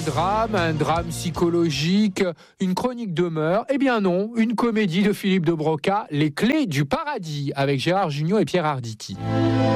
un drame psychologique, une chronique de meurtre. Eh bien non, une comédie de Philippe de Broca, Les Clés du Paradis, avec Gérard Jugnot et Pierre Arditi.